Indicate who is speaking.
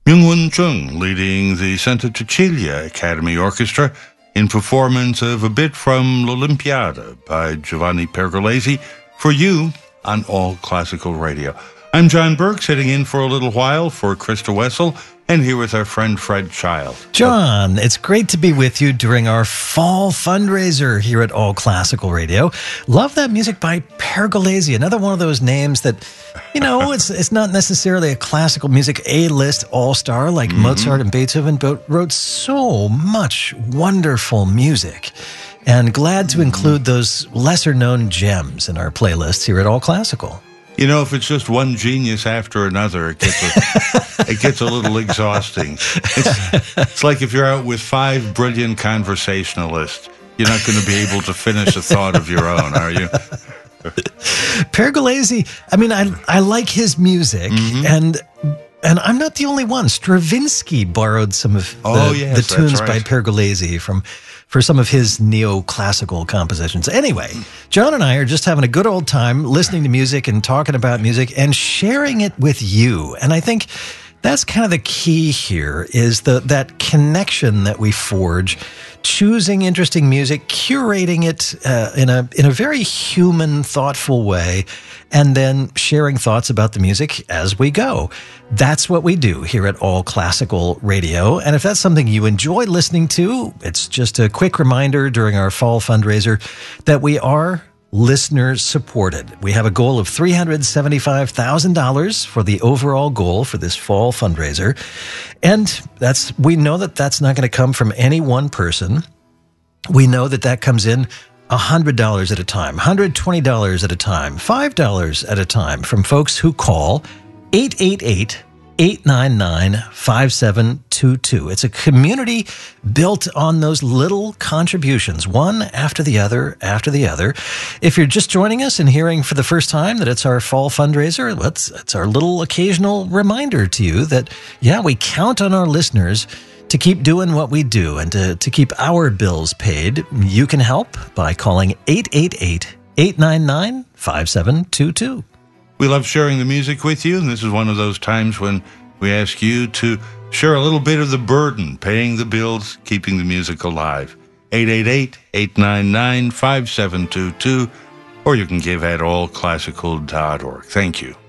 Speaker 1: Myung-Won Chung leading the Santa Cecilia Academy Orchestra in performance of a bit from L'Olimpiada by Giovanni Pergolesi for you on All Classical Radio. I'm John Burke, sitting in for a little while for Krista Wessel, and here with our friend Fred Child.
Speaker 2: John, it's great to be with you during our fall fundraiser here at All Classical Radio. Love that music by Pergolesi, another one of those names that, you know, it's not necessarily a classical music A-list all-star like Mozart and Beethoven, but wrote so much wonderful music. And glad to include those lesser-known gems in our playlists here at All Classical.
Speaker 1: You know, if it's just one genius after another, it gets a little exhausting. It's like if you're out with 5 brilliant conversationalists, you're not going to be able to finish a thought of your own, are you?
Speaker 2: Pergolesi, I mean, I like his music, and I'm not the only one. Stravinsky borrowed some of the tunes by Pergolesi for some of his neoclassical compositions. Anyway, John and I are just having a good old time listening to music and talking about music and sharing it with you. And I think that's kind of the key here, is that connection that we forge, choosing interesting music, curating it in a very human, thoughtful way, and then sharing thoughts about the music as we go. That's what we do here at All Classical Radio. And if that's something you enjoy listening to, it's just a quick reminder during our fall fundraiser that we are listener supported. We have a goal of $375,000 for the overall goal for this fall fundraiser. And we know that that's not going to come from any one person. We know that comes in $100 at a time, $120 at a time, $5 at a time from folks who call 888-899-5722. It's a community built on those little contributions, one after the other after the other. If you're just joining us and hearing for the first time that it's our fall fundraiser, it's our little occasional reminder to you that, yeah, we count on our listeners to keep doing what we do and to keep our bills paid. You can help by calling 888-899-5722.
Speaker 1: We love sharing the music with you, and this is one of those times when we ask you to share a little bit of the burden, paying the bills, keeping the music alive. 888-899-5722, or you can give at allclassical.org. Thank you.